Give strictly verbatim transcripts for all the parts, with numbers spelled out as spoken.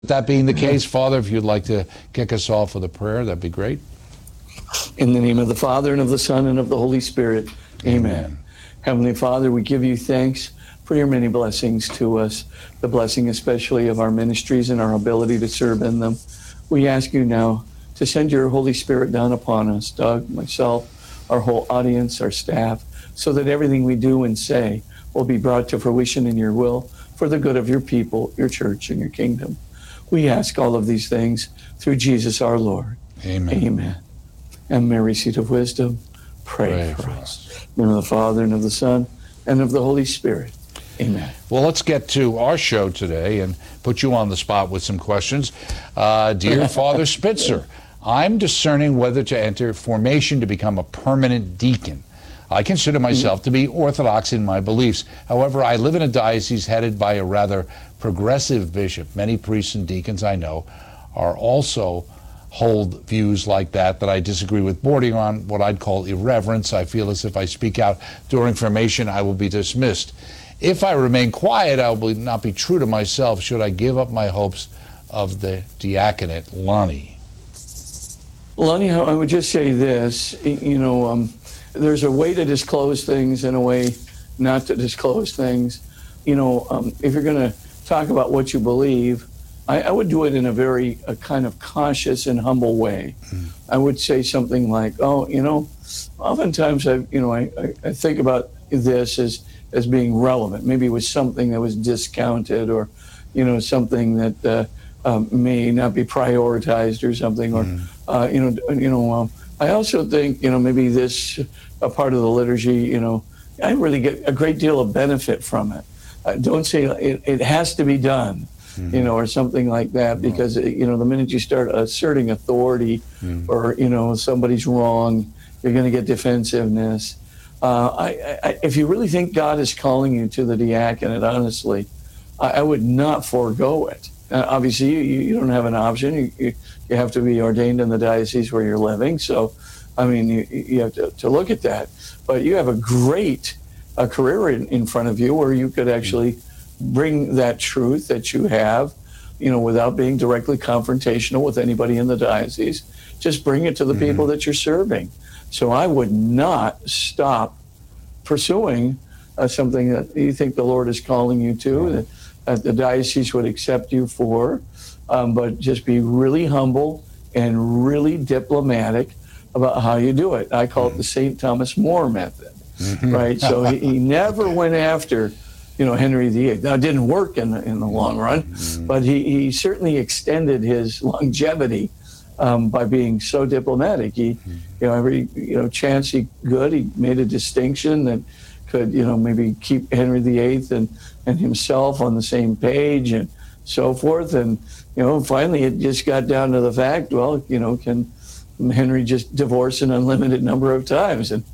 That being the case, Father, if you'd like to kick us off with a prayer, that'd be great. In the name of the Father, and of the Son, and of the Holy Spirit. Amen. Amen. Heavenly Father, we give you thanks for your many blessings to us, the blessing especially of our ministries and our ability to serve in them. We ask you now to send your Holy Spirit down upon us, Doug, myself, our whole audience, our staff, so that everything we do and say will be brought to fruition in your will for the good of your people, your church, and your kingdom. We ask all of these things through Jesus our Lord. Amen. Amen. And Mary, seat of wisdom, pray, pray for, for us. us. In the name of the Father, and of the Son, and of the Holy Spirit. Amen. Well, let's get to our show today and put you on the spot with some questions. Uh, dear Father Spitzer, I'm discerning whether to enter formation to become a permanent deacon. I consider myself to be orthodox in my beliefs. However, I live in a diocese headed by a rather progressive bishop. Many priests and deacons I know are also hold views like that that I disagree with, bordering on what I'd call irreverence. I feel as if I speak out during formation, I will be dismissed. If I remain quiet, I will not be true to myself. Should I give up my hopes of the diaconate? Lonnie. Lonnie, I would just say this, you know, um, there's a way to disclose things and a way not to disclose things. You know, um, if you're going to talk about what you believe, I, I would do it in a very a kind of cautious and humble way. Mm. I would say something like, oh, you know, oftentimes I, you know, I, I, I think about this as, as being relevant. Maybe it was something that was discounted, or, you know, something that uh, um, may not be prioritized or something, or, mm. uh, you know, you know, um, I also think, you know, maybe this a part of the liturgy, you know, I really get a great deal of benefit from it. Uh, don't say it, it has to be done, mm-hmm. you know, or something like that, because, oh. you know, the minute you start asserting authority mm. or, you know, somebody's wrong, you're going to get defensiveness. Uh, I, I, if you really think God is calling you to the diaconate, honestly, I, I would not forego it. Uh, obviously, you, you don't have an option. You, you you have to be ordained in the diocese where you're living. So, I mean, you, you have to, to look at that. But you have a great uh, career in, in front of you where you could actually bring that truth that you have, you know, without being directly confrontational with anybody in the diocese. Just bring it to the mm-hmm. people that you're serving. So I would not stop pursuing uh, something that you think the Lord is calling you to, that, that the diocese would accept you for. Um, but just be really humble and really diplomatic about how you do it. I call it the Saint Thomas More method, mm-hmm. right? So he, he never went after, you know, Henry the Eighth. Now, it didn't work in the, in the long run, mm-hmm. but he, he certainly extended his longevity um, by being so diplomatic. He, mm-hmm. you know, every you know chance he could, he made a distinction that could, you know, maybe keep Henry the Eighth and, and himself on the same page and so forth. And you know, finally, it just got down to the fact, well, you know, can Henry just divorce an unlimited number of times? And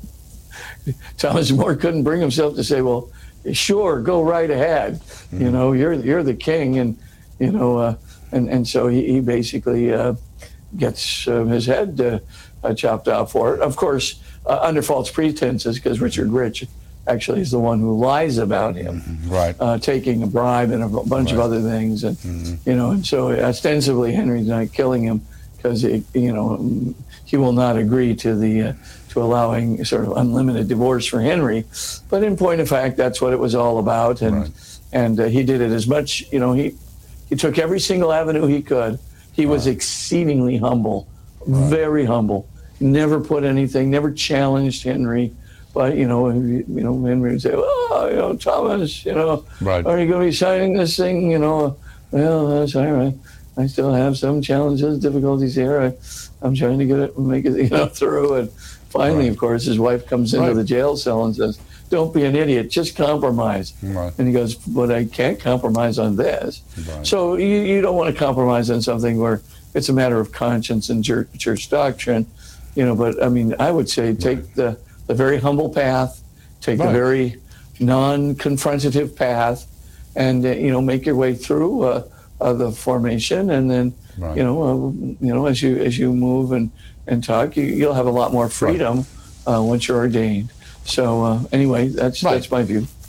Thomas More couldn't bring himself to say, well, sure, go right ahead. Mm-hmm. You know, you're you're the king. And, you know, uh, and, and so he, he basically uh, gets uh, his head uh, uh, chopped off for it. Of course, uh, under false pretenses, because Richard Rich actually is the one who lies about him, mm-hmm. right? Uh, taking a bribe and a bunch right. of other things, and mm-hmm. you know, and so ostensibly Henry's not killing him because you know he will not agree to the uh, to allowing sort of unlimited divorce for Henry, but in point of fact, that's what it was all about, and right. and uh, he did it as much. You know, he he took every single avenue he could. He right. was exceedingly humble, right. very humble. Never put anything, never challenged Henry. But, you know, you know, Henry would say, oh, you know, Thomas, you know, right. are you going to be signing this thing? You know, well, that's all right. I still have some challenges, difficulties here. I, I'm trying to get it, make it, you know, through. And finally, right. of course, his wife comes into right. the jail cell and says, don't be an idiot, just compromise. Right. And he goes, but I can't compromise on this. Right. So you, you don't want to compromise on something where it's a matter of conscience and church, church doctrine, you know, but I mean, I would say take right. the, the very humble path, take right. the very non-confrontative path, and uh, you know, make your way through uh, uh, the formation, and then right. you know, uh, you know, as you as you move and and talk, you, you'll have a lot more freedom right. uh, once you're ordained. So uh, anyway, that's right. that's my view.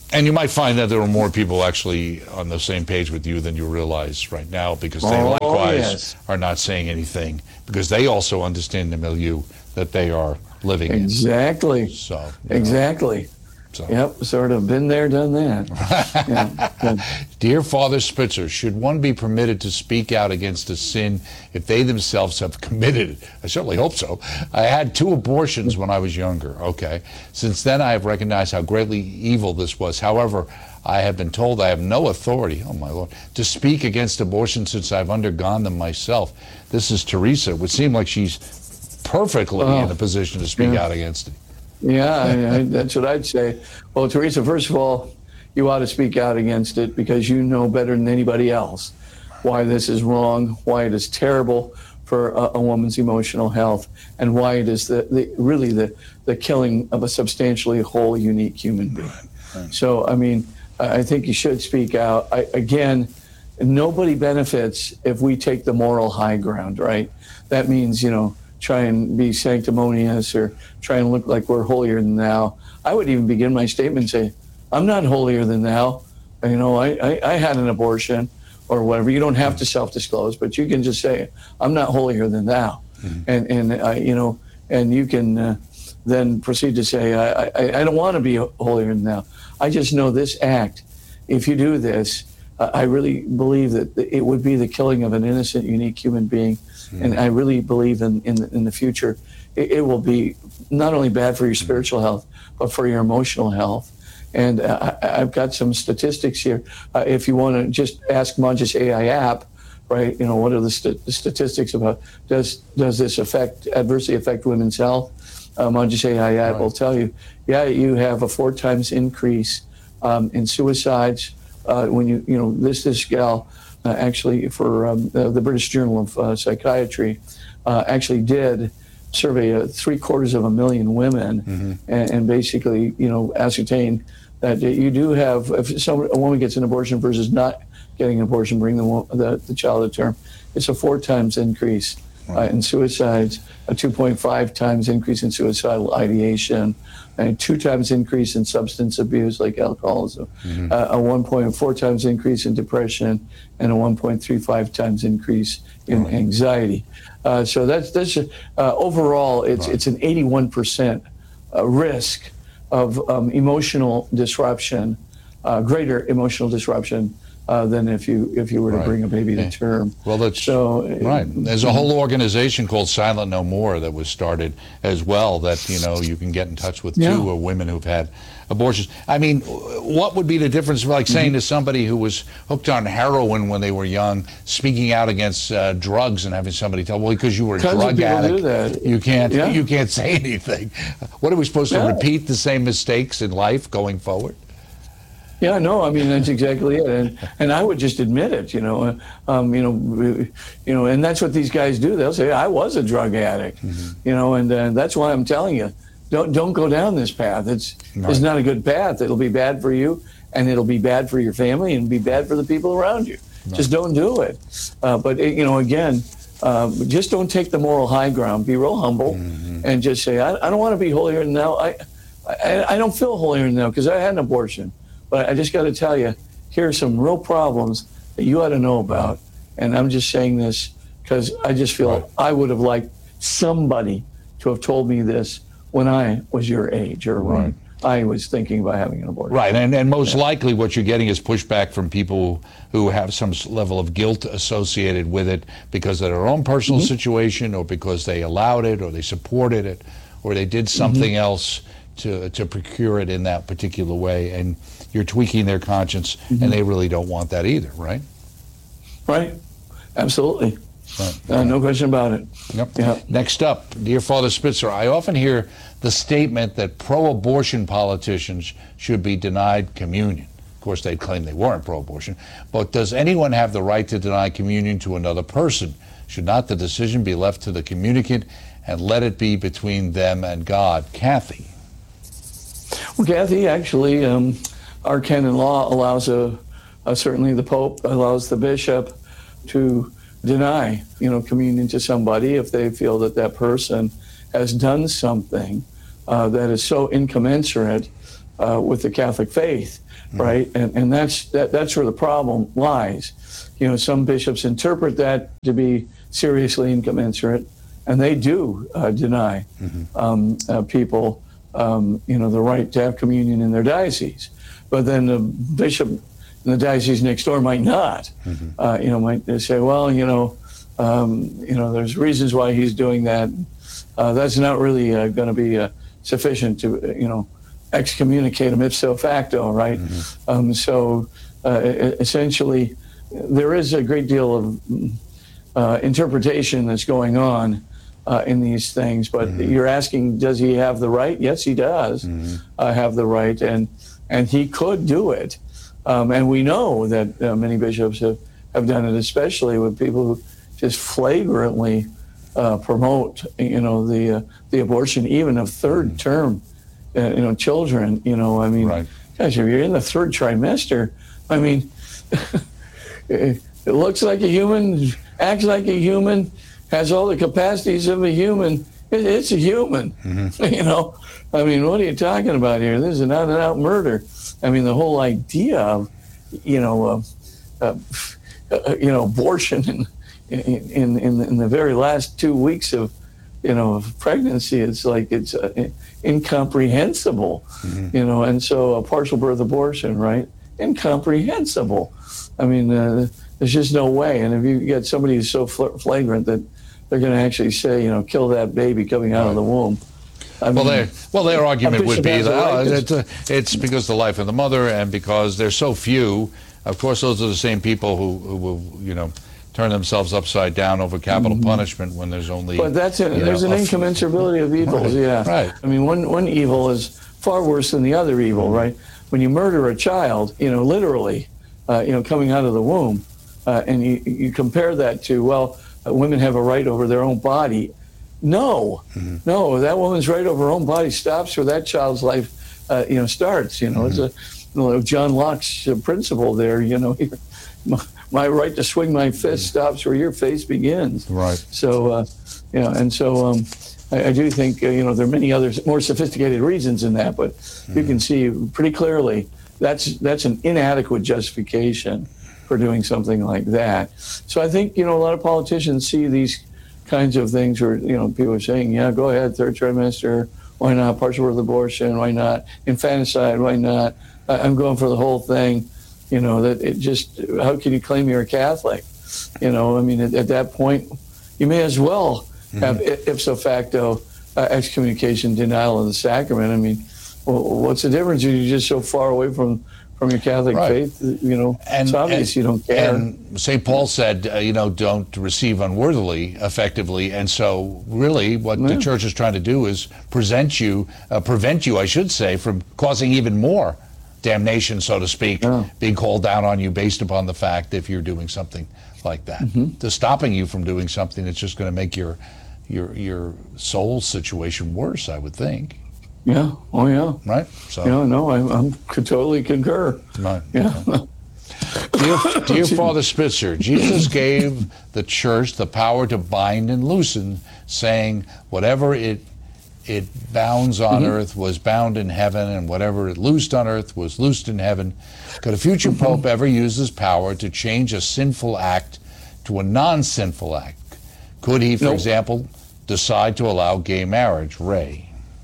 And you might find that there are more people actually on the same page with you than you realize right now, because they Oh, likewise yes. are not saying anything, because they also understand the milieu that they are living in. Exactly. So, you know, Exactly. so. Yep, sort of been there, done that. Yeah, good. Dear Father Spitzer, should one be permitted to speak out against a sin if they themselves have committed it? I certainly hope so. I had two abortions when I was younger. Okay. Since then, I have recognized how greatly evil this was. However, I have been told I have no authority, oh my Lord, to speak against abortion since I've undergone them myself. This is Teresa. It would seem like she's perfectly Oh, in a position to speak yeah. out against it. Yeah, I, I, that's what I'd say. Well, Teresa, first of all, you ought to speak out against it because you know better than anybody else why this is wrong, why it is terrible for a, a woman's emotional health, and why it is the, the really the, the killing of a substantially whole, unique human being. Right. So, I mean, I I think you should speak out. I, again, nobody benefits if we take the moral high ground, right? That means, you know, try and be sanctimonious or try and look like we're holier than thou. I would even begin my statement and say, I'm not holier than thou. You know, I, I, I had an abortion or whatever. You don't have to self-disclose, but you can just say, I'm not holier than thou. Mm-hmm. And, and uh, you know, and you can uh, then proceed to say, I, I, I don't want to be holier than thou. I just know this act, if you do this, uh, I really believe that it would be the killing of an innocent, unique human being. Mm-hmm. And I really believe in, in, the, in the future, it, it will be not only bad for your spiritual health, but for your emotional health. And uh, I, I've got some statistics here. Uh, if you want to just ask Manjus A I app, right, you know, what are the, st- the statistics about, does does this affect, adversely affect women's health? Uh, Manjus A I app Right. will tell you, yeah, you have a four times increase um, in suicides. Uh, when you, you know, this, this gal, Uh, actually, for um, the, the British Journal of uh, Psychiatry, uh, actually did survey uh, three quarters of a million women, mm-hmm. and, and basically, you know, ascertain that you do have, if some, a woman gets an abortion versus not getting an abortion, bring the, the, the child to term, it's a four times increase uh, in suicides, a two point five times increase in suicidal ideation, and two times increase in substance abuse like alcoholism, mm-hmm. uh, a one point four times increase in depression, and a one point three five times increase in right. anxiety. Uh, so that's that's uh, overall, it's right. it's an eighty-one percent uh, risk of um, emotional disruption, uh, greater emotional disruption uh, than if you if you were to right. bring a baby to yeah. term. Well, that's so right. There's a whole organization called Silent No More that was started as well. That you know you can get in touch with yeah. too, or women who've had abortions. I mean, what would be the difference, like saying mm-hmm. to somebody who was hooked on heroin when they were young, speaking out against uh, drugs and having somebody tell, well, because you were a Tons drug of people addict, do that. you can't yeah. you can't say anything. What are we supposed to yeah. repeat the same mistakes in life going forward? Yeah, no, I mean that's exactly it, and and I would just admit it, you know, um, you know, you know, and that's what these guys do. They'll say, I was a drug addict, mm-hmm. you know, and uh, that's why I'm telling you, don't don't go down this path. It's right. it's not a good path. It'll be bad for you, and it'll be bad for your family, and be bad for the people around you. Right. Just don't do it. Uh, but it, you know, again, uh, just don't take the moral high ground. Be real humble, mm-hmm. and just say, I, I don't want to be holier than thou. I I, I don't feel holier than thou because I had an abortion. But I just got to tell you, here are some real problems that you ought to know about. And I'm just saying this because I just feel right. I would have liked somebody to have told me this when I was your age or when right. I was thinking about having an abortion. Right, and, and most yeah. likely what you're getting is pushback from people who have some level of guilt associated with it because of their own personal mm-hmm. situation, or because they allowed it, or they supported it, or they did something mm-hmm. else to to procure it in that particular way. And you're tweaking their conscience, mm-hmm. and they really don't want that either, right? Right, absolutely. Right. Uh, no question about it. Yep. Yeah. Next up, dear Father Spitzer, I often hear the statement that pro-abortion politicians should be denied communion. Of course, they claim they weren't pro-abortion, but does anyone have the right to deny communion to another person? Should not the decision be left to the communicant and let it be between them and God? Kathy. Well, Kathy, actually, um, our canon law allows a, a certainly the Pope allows the bishop to deny, you know, communion to somebody if they feel that that person has done something uh, that is so incommensurate uh, with the Catholic faith, right? And and that's that, that's where the problem lies. You know, some bishops interpret that to be seriously incommensurate, and they do uh, deny um, uh, people, um, you know, the right to have communion in their diocese. But then the bishop in the diocese next door might not. Uh, you know, might say, well, you know, um, you know, there's reasons why he's doing that. Uh, that's not really uh, going to be uh, sufficient to, uh, you know, excommunicate him ipso facto, right? Mm-hmm. Um, so uh, essentially, there is a great deal of uh, interpretation that's going on uh, in these things. But mm-hmm. you're asking, does he have the right? Yes, he does mm-hmm. uh, have the right, and and he could do it. Um, and we know that uh, many bishops have, have done it, especially with people who just flagrantly uh, promote, you know, the uh, the abortion even of third term, uh, you know, children. You know, I mean, right. gosh, if you're in the third trimester, I mean, it, it looks like a human, acts like a human, has all the capacities of a human. It, it's a human, mm-hmm. you know. I mean, what are you talking about here? This is an out-and-out murder. I mean, the whole idea of, you know, uh, uh, you know, abortion in, in in in the very last two weeks of, you know, of pregnancy, it's like it's uh, incomprehensible, mm-hmm. you know. And so, a partial birth abortion, right? Incomprehensible. I mean, uh, there's just no way. And if you get somebody who's so fl- flagrant that they're going to actually say, you know, kill that baby coming out right. of the womb. I well, mean, their well, their argument would be that right oh, it's, uh, it's because the life of the mother, and because there's so few. Of course, those are the same people who, who will, you know, turn themselves upside down over capital mm-hmm. punishment when there's only. But that's a, there's know, an incommensurability of evils. Right. Yeah, right. I mean, one one evil is far worse than the other evil, mm-hmm. right? When you murder a child, you know, literally, uh, you know, coming out of the womb, uh, and you you compare that to well, uh, women have a right over their own body. No, mm-hmm. no, that woman's right over her own body stops where that child's life, uh, you know, starts. You know, mm-hmm. it's a you know, John Locke's uh, principle there. You know, my, my right to swing my fist mm-hmm. stops where your face begins. Right. So, uh, you know, and so um, I, I do think uh, you know there are many other more sophisticated reasons in that, but mm-hmm. you can see pretty clearly that's that's an inadequate justification for doing something like that. So I think you know a lot of politicians see these kinds of things where, you know, people are saying, yeah, go ahead, third trimester, why not, partial birth abortion, why not, infanticide, why not, I'm going for the whole thing, you know, that it just, how can you claim you're a Catholic? You know, I mean, at, at that point, you may as well have mm-hmm. ipso facto uh, excommunication, denial of the sacrament. I mean, well, what's the difference? You're just so far away from from your Catholic right. faith, you know, and, it's obvious and, you don't care. And Saint Paul said, uh, you know, don't receive unworthily, effectively. And so really what yeah. the church is trying to do is present you, uh, prevent you, I should say, from causing even more damnation, so to speak, yeah. being called down on you based upon the fact if you're doing something like that. Mm-hmm. To stopping you from doing something that's just going to make your, your, your soul situation worse, I would think. Yeah. Oh, yeah. Right. So. Yeah. No, I, I'm could totally concur. Right. Yeah. Dear, dear Father Spitzer, Jesus gave the church the power to bind and loosen, saying, "Whatever it it bounds on mm-hmm. earth was bound in heaven, and whatever it loosed on earth was loosed in heaven." Could a future mm-hmm. pope ever use his power to change a sinful act to a non-sinful act? Could he, for nope. example, decide to allow gay marriage? Ray.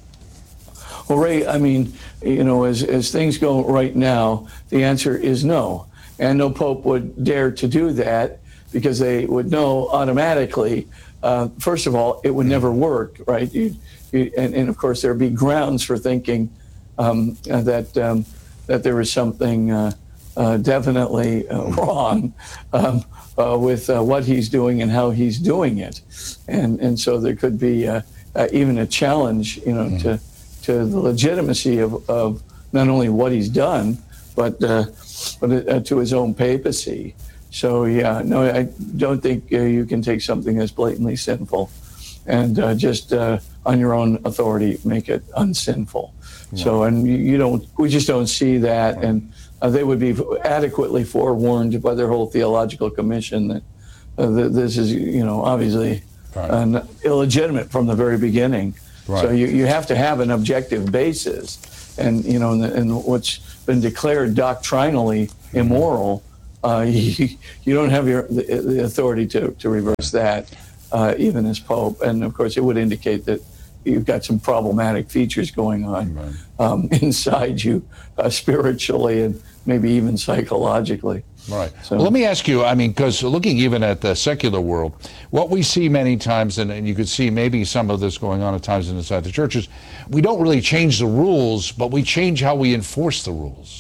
Well, Ray, I mean, you know, as, as things go right now, the answer is no. And no pope would dare to do that because they would know automatically, uh, first of all, it would never work, right? You, you, and, and, of course, there'd be grounds for thinking um, that um, that there was something uh, uh, definitely uh, wrong um, uh, with uh, what he's doing and how he's doing it. And, and so there could be uh, uh, even a challenge, you know, mm. to to the legitimacy of, of not only what he's done, but uh, but uh, to his own papacy. So yeah, no, I don't think uh, you can take something that's blatantly sinful and uh, just uh, on your own authority make it unsinful. Right. So and you, you don't, we just don't see that, right. and uh, they would be adequately forewarned by their whole theological commission that, uh, that this is, you know, obviously right. uh, illegitimate from the very beginning. Right. So you, you have to have an objective basis and you know, and, and what's been declared doctrinally immoral, uh, you, you don't have your the, the authority to to reverse that, uh, even as Pope. And of course, it would indicate that you've got some problematic features going on Right. um, inside you, uh, spiritually and maybe even psychologically. Right. So- Well, let me ask you, I mean, because looking even at the secular world, what we see many times, and, and you could see maybe some of this going on at times inside the churches, we don't really change the rules, but we change how we enforce the rules.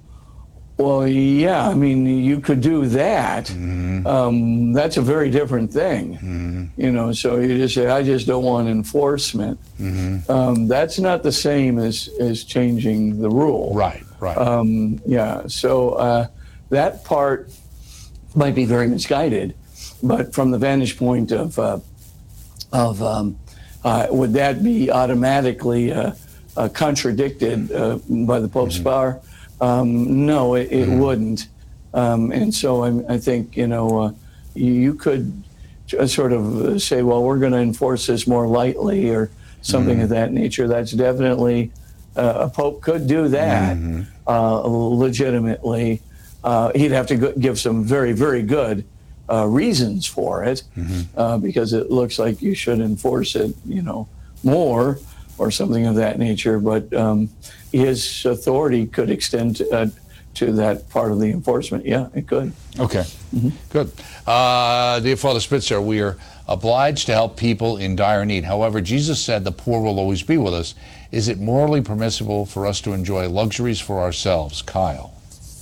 Well, yeah, I mean, you could do that. Mm-hmm. Um, that's a very different thing. Mm-hmm. You know, so you just say, I just don't want enforcement. Mm-hmm. Um, that's not the same as, as changing the rule. Right, right. Um, yeah, so uh, that part might be very misguided, but from the vantage point of, uh, of um, uh, would that be automatically uh, uh, contradicted uh, by the Pope's Mm-hmm. power? Um, no, it, it Mm-hmm. wouldn't. Um, and so I, I think, you know, uh, you, you could j- sort of say, well, we're going to enforce this more lightly or something Mm-hmm. of that nature. That's definitely, uh, a Pope could do that Mm-hmm. uh, legitimately. Uh, he'd have to go- give some very, very good uh, reasons for it, Mm-hmm. uh, because it looks like you should enforce it, you know, more or something of that nature. But um, his authority could extend to, uh, to that part of the enforcement. Yeah, it could. Okay, good. Uh, dear Father Spitzer, we are obliged to help people in dire need. However, Jesus said the poor will always be with us. Is it morally permissible for us to enjoy luxuries for ourselves? Kyle.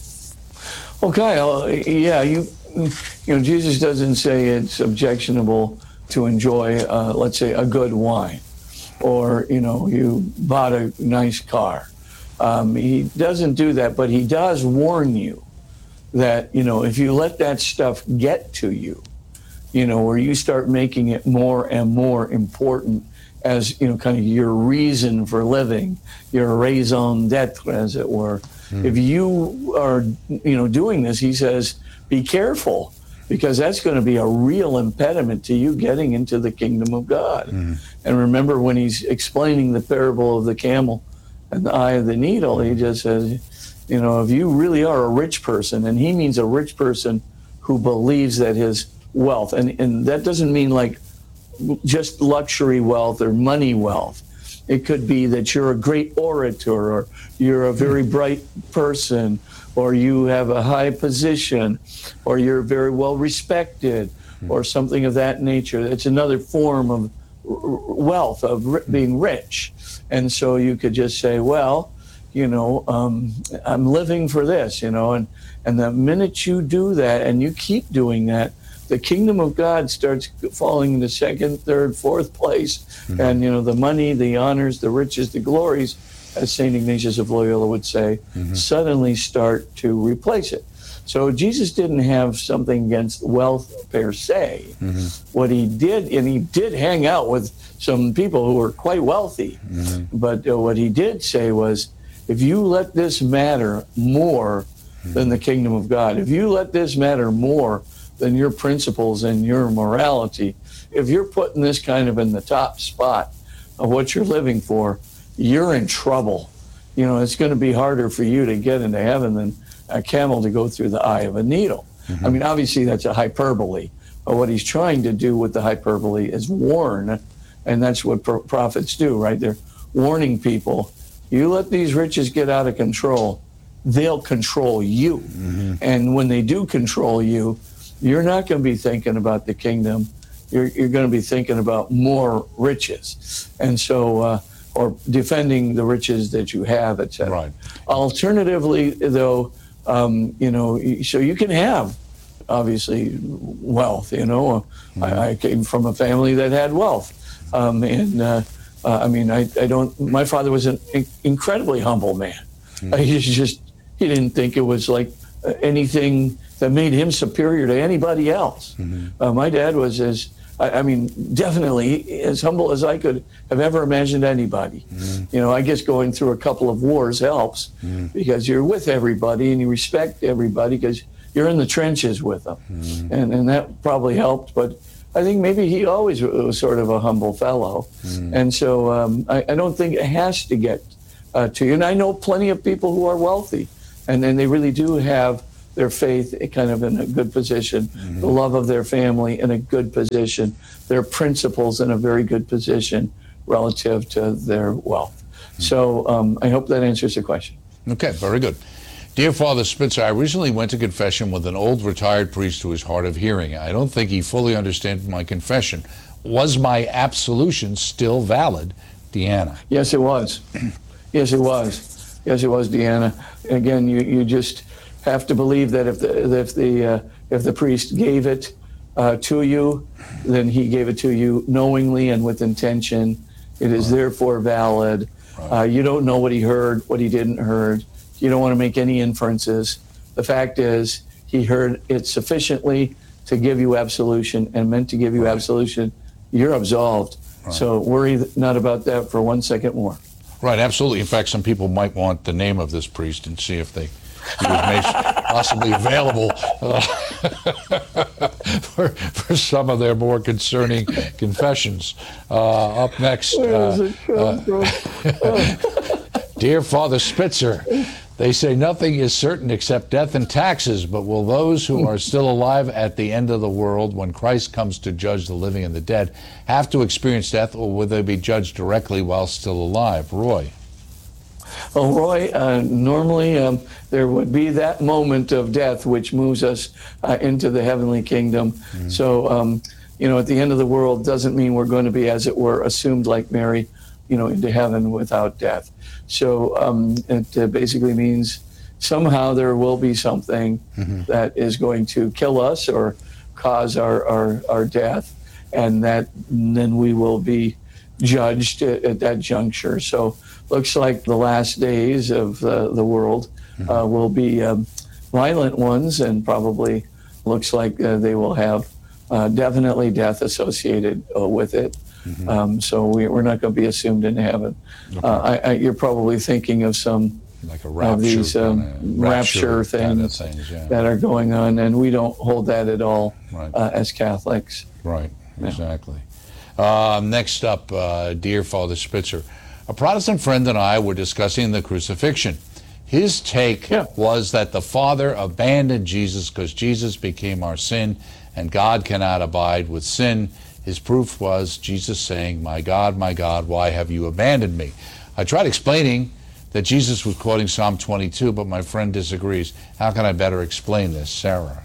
Well, Kyle, yeah, you, you know, Jesus doesn't say it's objectionable to enjoy, uh, let's say, a good wine, or, you know, you bought a nice car. Um, he doesn't do that, but he does warn you that, you know, if you let that stuff get to you, you know, where you start making it more and more important as, you know, kind of your reason for living, your raison d'etre, as it were. Mm. If you are, you know, doing this, he says, be careful, because that's going to be a real impediment to you getting into the kingdom of God. Mm. And remember, when he's explaining the parable of the camel and the eye of the needle, he just says, you know, if you really are a rich person, and he means a rich person who believes that his wealth, and, and that doesn't mean like just luxury wealth or money wealth. It could be that you're a great orator, or you're a very bright person, or you have a high position, or you're very well respected, or something of that nature. It's another form of wealth, of being rich. And so you could just say, well, you know, um, I'm living for this, you know, and, and the minute you do that and you keep doing that, the kingdom of God starts falling into second, third, fourth place. Mm-hmm. And, you know, the money, the honors, the riches, the glories, as Saint Ignatius of Loyola would say, mm-hmm. suddenly start to replace it. So Jesus didn't have something against wealth per se. Mm-hmm. What he did, and he did hang out with some people who were quite wealthy, mm-hmm. but uh, what he did say was, if you let this matter more mm-hmm. than the kingdom of God, if you let this matter more than your principles and your morality, if you're putting this kind of in the top spot of what you're living for, you're in trouble. You know, it's going to be harder for you to get into heaven than a camel to go through the eye of a needle. Mm-hmm. I mean, obviously that's a hyperbole, but what he's trying to do with the hyperbole is warn, and that's what pro- prophets do, right? They're warning people, you let these riches get out of control, they'll control you. Mm-hmm. And when they do control you, you're not going to be thinking about the kingdom. You're, you're going to be thinking about more riches. And so, uh, or defending the riches that you have, et cetera. Right. Alternatively, though, um, you know, so you can have, obviously, wealth, you know. Mm-hmm. I, I came from a family that had wealth. Um, and, uh, uh, I mean, I, I don't, my father was an in- incredibly humble man. Mm-hmm. He just, he didn't think it was like anything that made him superior to anybody else. Mm-hmm. Uh, my dad was as, I, I mean, definitely as humble as I could have ever imagined anybody. Mm-hmm. You know, I guess going through a couple of wars helps mm-hmm. because you're with everybody and you respect everybody because you're in the trenches with them. Mm-hmm. And, and that probably helped, but I think maybe he always was sort of a humble fellow. Mm-hmm. And so um, I, I don't think it has to get uh, to you. And I know plenty of people who are wealthy, and, and they really do have their faith kind of in a good position, mm-hmm. the love of their family in a good position, their principles in a very good position relative to their wealth. Mm-hmm. So um, I hope that answers the question. Okay, very good. Dear Father Spitzer, I recently went to confession with an old retired priest who is hard of hearing. I don't think he fully understood my confession. Was my absolution still valid, Deanna? Yes, it was. Yes, it was. Yes, it was, Deanna. Again, you, you just have to believe that if the if the uh, if the priest gave it uh, to you, then he gave it to you knowingly and with intention. It is right. Therefore valid. Right. Uh, you don't know what he heard, what he didn't heard. You don't want to make any inferences. The fact is, he heard it sufficiently to give you absolution and meant to give you right. absolution. You're absolved. Right. So worry not about that for one second more. Right, absolutely. In fact, some people might want the name of this priest and see if they he was made possibly available uh, for, for some of their more concerning confessions. Uh, up next, uh, uh, Dear Father Spitzer, they say nothing is certain except death and taxes, but will those who are still alive at the end of the world, when Christ comes to judge the living and the dead, have to experience death, or will they be judged directly while still alive? Roy. Well, Roy, uh, normally um, there would be that moment of death which moves us uh, into the heavenly kingdom. Mm-hmm. So, um, you know, at the end of the world doesn't mean we're going to be, as it were, assumed like Mary, you know, into heaven without death. So um, it uh, basically means somehow there will be something mm-hmm. that is going to kill us or cause our, our, our death, and that and then we will be judged at, at that juncture. So looks like the last days of uh, the world mm-hmm. uh, will be um, violent ones, and probably looks like uh, they will have uh, definitely death associated uh, with it. Mm-hmm. Um, so we, we're not going to be assumed into heaven. Okay. Uh, I, I, you're probably thinking of some like a rapture, of these um, rapture, rapture things, kind of things yeah. that are going on, and we don't hold that at all right. uh, as Catholics. Right, exactly. Yeah. Uh, next up, uh, Dear Father Spitzer, a Protestant friend and I were discussing the crucifixion. His take yeah. was that the Father abandoned Jesus because Jesus became our sin, and God cannot abide with sin. His proof was Jesus saying, "My God, my God, why have you abandoned me?" I tried explaining that Jesus was quoting Psalm twenty-two, but my friend disagrees. How can I better explain this? Sarah.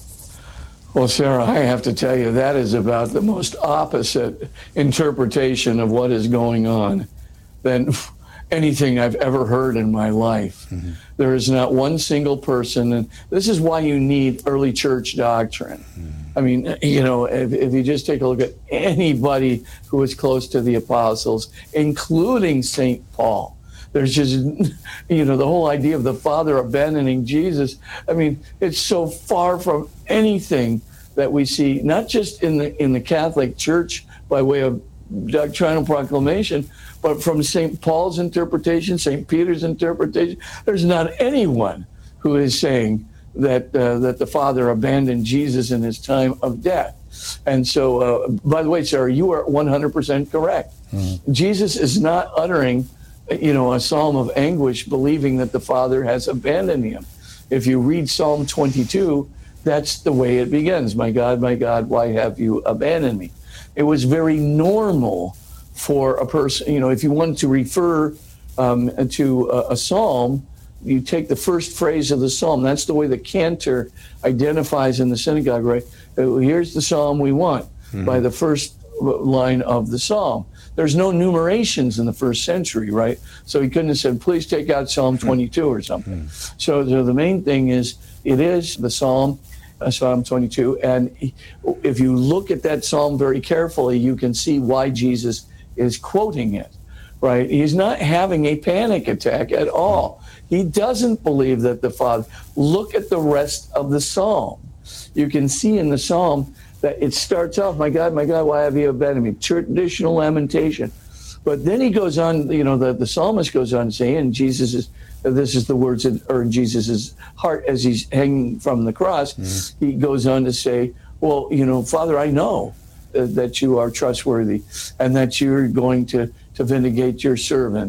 Well, Sarah, I have to tell you, that is about the most opposite interpretation of what is going on than anything I've ever heard in my life. Mm-hmm. There is not one single person, and this is why you need early church doctrine. Mm-hmm. I mean, you know, if, if you just take a look at anybody who was close to the apostles, including Saint Paul, there's just, you know, the whole idea of the Father abandoning Jesus. I mean, it's so far from anything that we see, not just in the in the Catholic Church by way of doctrinal proclamation, but from Saint Paul's interpretation, Saint Peter's interpretation. There's not anyone who is saying that uh, that the Father abandoned Jesus in his time of death. And so, uh, by the way, Sarah, you are one hundred percent correct. Mm-hmm. Jesus is not uttering, you know, a psalm of anguish, believing that the Father has abandoned him. If you read Psalm twenty-two, that's the way it begins. My God, my God, why have you abandoned me? It was very normal for a person, you know, if you wanted to refer um, to a, a psalm, you take the first phrase of the psalm. That's the way the cantor identifies in the synagogue, right? Here's the psalm we want, mm-hmm. by the first line of the psalm. There's no numerations in the first century, right? So he couldn't have said, please take out Psalm twenty-two or something. Mm-hmm. So, so the main thing is, it is the psalm, uh, Psalm twenty-two. And if you look at that psalm very carefully, you can see why Jesus is quoting it, right? He's not having a panic attack at all. He doesn't believe that the Father. Look at the rest of the psalm. You can see in the psalm that it starts off, my God, my God, why have you abandoned me? Traditional lamentation. But then he goes on, you know, the, the psalmist goes on saying, Jesus is, this is the words that are in Jesus' heart as he's hanging from the cross. Mm-hmm. He goes on to say, well, you know, Father, I know uh, that you are trustworthy and that you're going to, to vindicate your servant.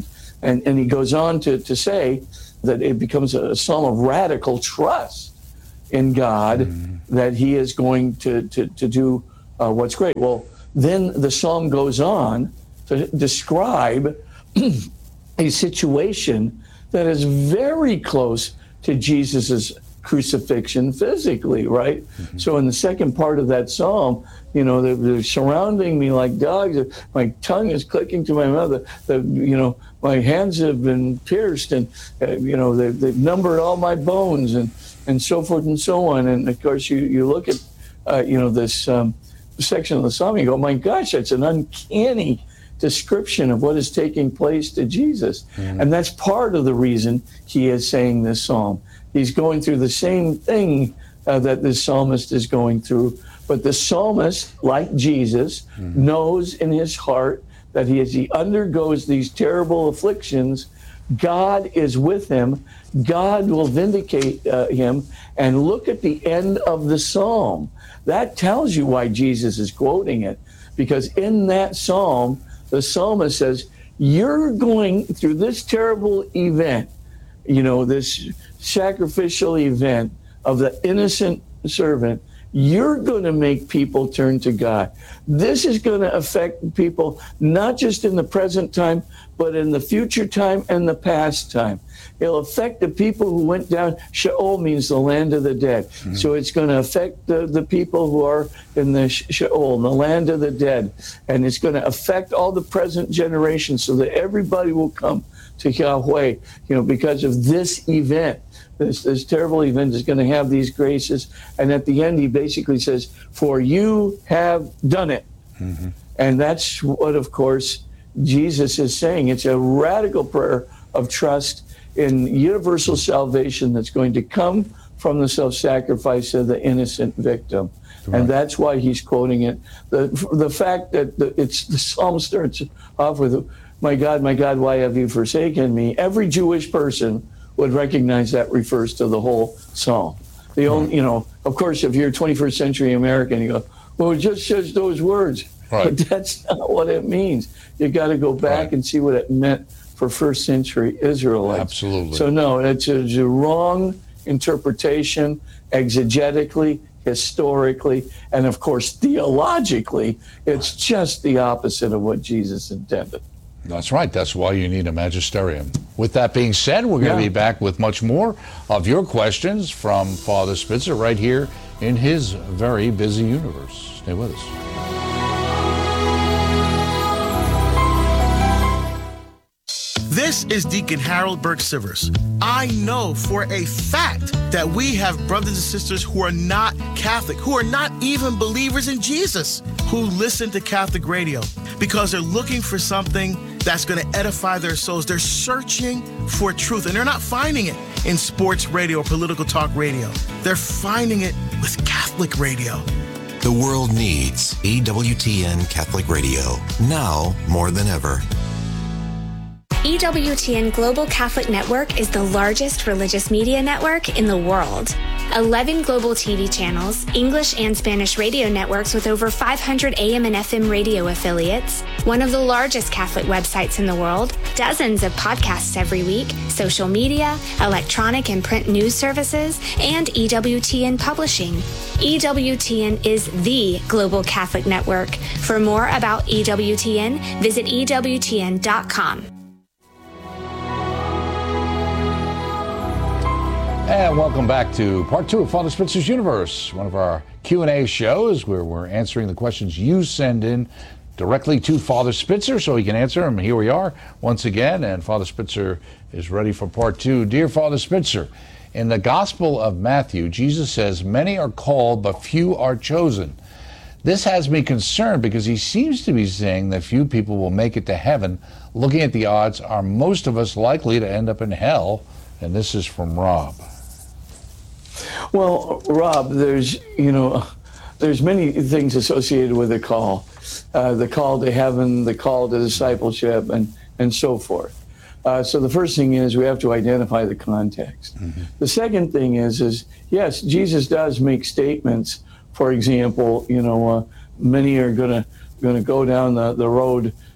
And, and he goes on to, to say that it becomes a psalm of radical trust in God, mm-hmm. that he is going to, to, to do uh, what's great. Well, then the psalm goes on to describe a situation that is very close to Jesus's crucifixion physically, right? Mm-hmm. So in the second part of that psalm, you know, they're, they're surrounding me like dogs. My tongue is clicking to my mouth. The, the, you know, my hands have been pierced, and uh, you know, they, they've numbered all my bones, and and so forth and so on. And of course, you you look at uh, you know, this um, section of the psalm, you go, my gosh, that's an uncanny description of what is taking place to Jesus. Mm-hmm. And that's part of the reason he is saying this psalm. He's going through the same thing uh, that this psalmist is going through. But the psalmist, like Jesus, mm-hmm. knows in his heart that he, as he undergoes these terrible afflictions, God is with him. God will vindicate uh, him. And look at the end of the psalm. That tells you why Jesus is quoting it. Because in that psalm, the psalmist says, you're going through this terrible event, you know, this sacrificial event of the innocent servant. You're going to make people turn to God. This is going to affect people not just in the present time, but in the future time and the past time. It'll affect the people who went down. Sheol means the land of the dead. Mm-hmm. So it's going to affect the, the people who are in the Sheol, the land of the dead. And it's going to affect all the present generations so that everybody will come to Yahweh, you know, because of this event. This, this terrible event is going to have these graces. And at the end, he basically says, for you have done it. Mm-hmm. And that's what, of course, Jesus is saying. It's a radical prayer of trust in universal salvation that's going to come from the self-sacrifice of the innocent victim. Right. And that's why he's quoting it. The, the fact that the, it's, the psalm starts off with, my God, my God, why have you forsaken me? Every Jewish person would recognize that refers to the whole psalm. The only, you know, of course, if you're a twenty-first century American, you go, well, it just says those words. Right. But that's not what it means. You got to go back right. and see what it meant for first century Israelites. Absolutely. So no, it's a, it's a wrong interpretation, exegetically, historically, and of course, theologically. It's just the opposite of what Jesus intended. That's right. That's why you need a magisterium. With that being said, we're going to yeah. be back with much more of your questions from Father Spitzer right here in his very busy universe. Stay with us. This is Deacon Harold Burke Sivers. I know for a fact that we have brothers and sisters who are not Catholic, who are not even believers in Jesus, who listen to Catholic radio because they're looking for something that's going to edify their souls. They're searching for truth, and they're not finding it in sports radio or political talk radio. They're finding it with Catholic radio. The world needs E W T N Catholic Radio, now more than ever. E W T N Global Catholic Network is the largest religious media network in the world. eleven global T V channels, English and Spanish radio networks with over five hundred A M and F M radio affiliates, one of the largest Catholic websites in the world, dozens of podcasts every week, social media, electronic and print news services, and E W T N Publishing. E W T N is the Global Catholic Network. For more about E W T N, visit E W T N dot com. And welcome back to part two of Father Spitzer's Universe, one of our Q and A shows where we're answering the questions you send in directly to Father Spitzer so he can answer them. Here we are once again, and Father Spitzer is ready for part two. Dear Father Spitzer, in the Gospel of Matthew, Jesus says, many are called, but few are chosen. This has me concerned because he seems to be saying that few people will make it to heaven. Looking at the odds, are most of us likely to end up in hell? And this is from Rob. Well, Rob, there's, you know, there's many things associated with the call. Uh, the call to heaven, the call to discipleship, and, and so forth. Uh, so the first thing is we have to identify the context. Mm-hmm. The second thing is, is yes, Jesus does make statements. For example, you know, uh, many are gonna gonna go down the, the road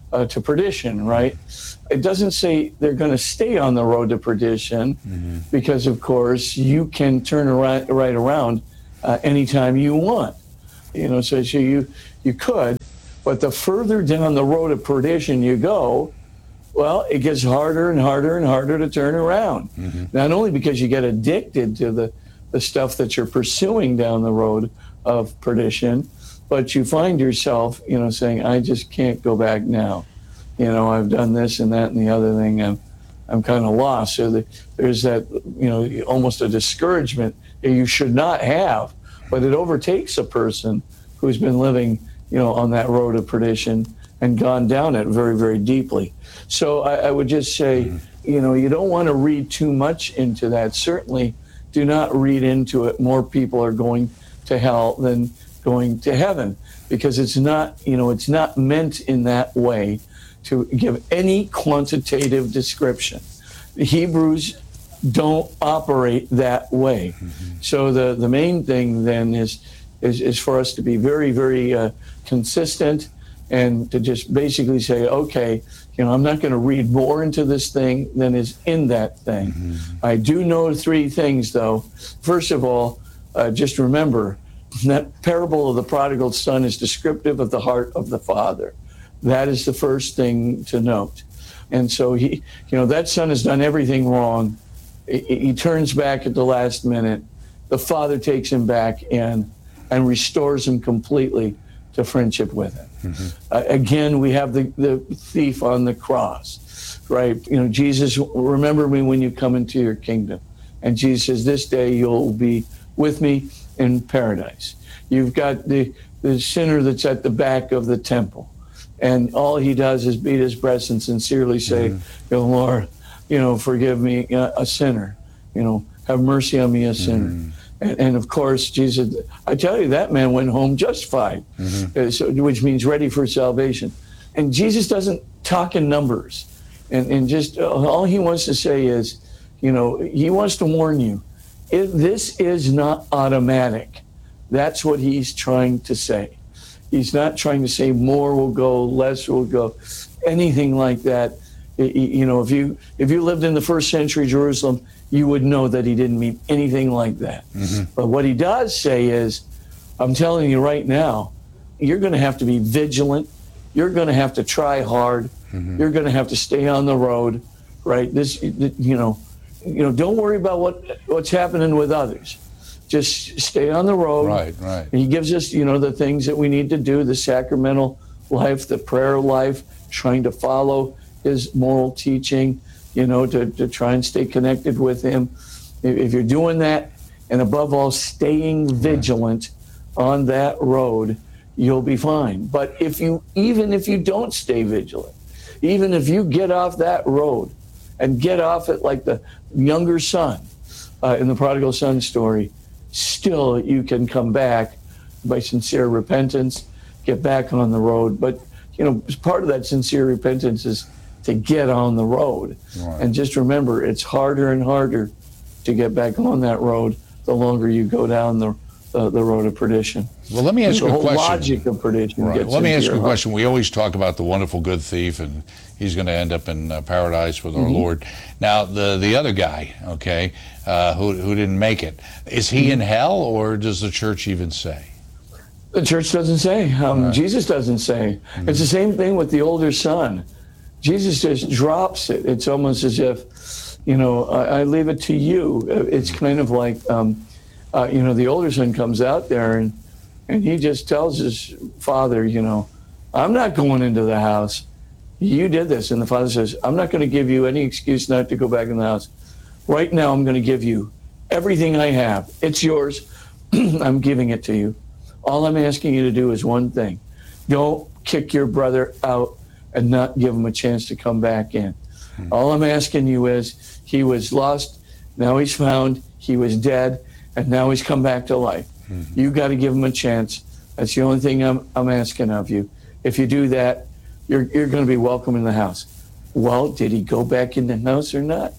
uh, to perdition, right? It doesn't say they're going to stay on the road to perdition, mm-hmm. because, of course, you can turn around, right around uh, anytime you want. You know, so, so you you could, but the further down the road of perdition you go, well, it gets harder and harder and harder to turn around. Mm-hmm. Not only because you get addicted to the, the stuff that you're pursuing down the road of perdition, but you find yourself, you know, saying, I just can't go back now. You know, I've done this and that and the other thing. I'm, I'm kind of lost. So the, there's that, you know, almost a discouragement that you should not have, but it overtakes a person who's been living, you know, on that road of perdition and gone down it very, very deeply. So I, I would just say, mm-hmm. you know, you don't want to read too much into that. Certainly do not read into it. More people are going to hell than going to heaven, because it's not, you know, it's not meant in that way to give any quantitative description. The Hebrews don't operate that way. Mm-hmm. So the, the main thing then is, is, is for us to be very, very uh, consistent, and to just basically say, okay, you know, I'm not going to read more into this thing than is in that thing. Mm-hmm. I do know three things, though. First of all, uh, just remember that parable of the prodigal son is descriptive of the heart of the father. That is the first thing to note. And so he, you know, that son has done everything wrong. He, he turns back at the last minute. The father takes him back in and restores him completely to friendship with him. Mm-hmm. Uh, again, we have the, the thief on the cross, right? You know, Jesus, remember me when you come into your kingdom. And Jesus says, this day you'll be with me in paradise. You've got the, the sinner that's at the back of the temple. And all he does is beat his breast and sincerely say, mm-hmm. you know, Lord, you know, forgive me, uh, a sinner. You know, have mercy on me, a sinner. Mm-hmm. And, and of course, Jesus, I tell you, that man went home justified, mm-hmm. uh, so, which means ready for salvation. And Jesus doesn't talk in numbers. And, and just uh, all he wants to say is, you know, he wants to warn you, if this is not automatic. That's what he's trying to say. He's not trying to say more will go, less will go, anything like that. You know, if you if you lived in the first century Jerusalem, you would know that he didn't mean anything like that. Mm-hmm. But what he does say is, I'm telling you right now, you're going to have to be vigilant. You're going to have to try hard. Mm-hmm. You're going to have to stay on the road, right? This, you know, you know, don't worry about what what's happening with others. Just stay on the road. Right, right. And he gives us, you know, the things that we need to do, the sacramental life, the prayer life, trying to follow his moral teaching, you know, to, to try and stay connected with him. If, if you're doing that, and above all, staying vigilant on that road, you'll be fine. But if you, even if you don't stay vigilant, even if you get off that road and get off it like the younger son uh, in the prodigal son story, still you can come back by sincere repentance, get back on the road. But, you know, part of that sincere repentance is to get on the road. Right. And just remember, it's harder and harder to get back on that road the longer you go down the uh, the road of perdition. Well, let me ask you a question. The whole logic of perdition. Right. Gets Let me ask you a heart. question. We always talk about the wonderful good thief, and he's going to end up in uh, paradise with our mm-hmm. Lord. Now, the the other guy, okay, uh, who who didn't make it, is he mm-hmm. in hell, or does the church even say? The church doesn't say. Um, right. Jesus doesn't say. Mm-hmm. It's the same thing with the older son. Jesus just drops it. It's almost as if, you know, I, I leave it to you. It's kind of like, um, uh, you know, the older son comes out there and, and he just tells his father, you know, I'm not going into the house. You did this. And the father says, I'm not going to give you any excuse not to go back in the house. Right now, I'm going to give you everything I have. It's yours. I'm giving it to you. All I'm asking you to do is one thing. Don't kick your brother out and not give him a chance to come back in. Hmm. All I'm asking you is, he was lost, now he's found, he was dead, and now he's come back to life. Hmm. You got to give him a chance. That's the only thing I'm, I'm asking of you. If you do that, you're, you're going to be welcome in the house. Well, did he go back in the house or not?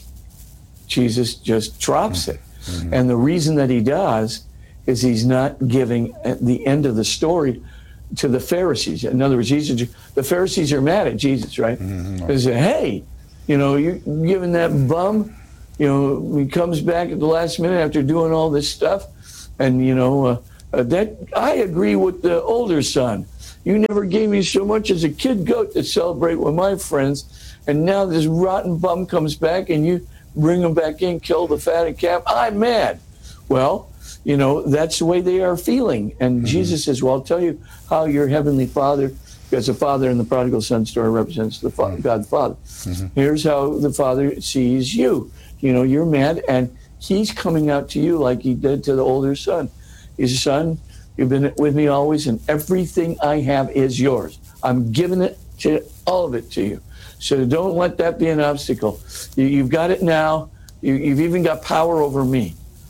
Jesus just drops it. Mm-hmm. And the reason that he does is he's not giving, at the end of the story, to the Pharisees. In other words, Jesus, the Pharisees are mad at Jesus, right? Mm-hmm. They say, hey, you know, you're giving that bum, you know, he comes back at the last minute after doing all this stuff. And, you know, uh, uh, that I agree with the older son. You never gave me so much as a kid goat to celebrate with my friends. And now this rotten bum comes back and you bring him back in, kill the fatted calf. I'm mad. Well, you know, that's the way they are feeling. And mm-hmm. Jesus says, well, I'll tell you how your heavenly Father, because the Father in the prodigal son story represents the Father, mm-hmm. God the Father. Mm-hmm. Here's how the Father sees you. You know, you're mad, and he's coming out to you like he did to the older son. He says, son, you've been with me always, and everything I have is yours. I'm giving it to all of it to you. So don't let that be an obstacle. You, you've got it now. You, you've even got power over me.